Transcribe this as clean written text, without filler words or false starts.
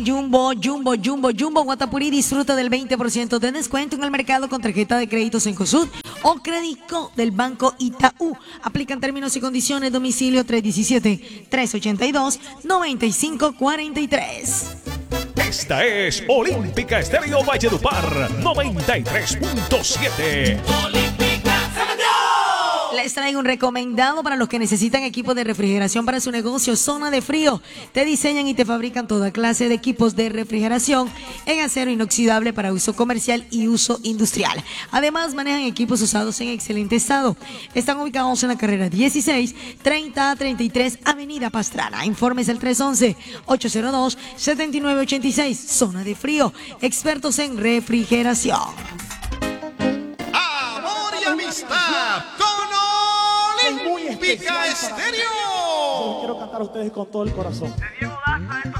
Jumbo Guatapurí disfruta del 20% de descuento en el mercado con tarjeta de créditos en COSUD o crédito del Banco Itaú. Aplican términos y condiciones. Domicilio 317-382-9543. Esta es Olímpica Estéreo Valledupar 93.7. Les traigo un recomendado para los que necesitan equipos de refrigeración para su negocio. Zona de Frío. Te diseñan y te fabrican toda clase de equipos de refrigeración en acero inoxidable para uso comercial y uso industrial. Además, manejan equipos usados en excelente estado. Están ubicados en la carrera 16, 30-33, Avenida Pastrana. Informes al 311-802-7986. Zona de Frío. Expertos en refrigeración. Amor y amistad con Olímpica Estéreo. Quiero cantar a ustedes con todo el corazón.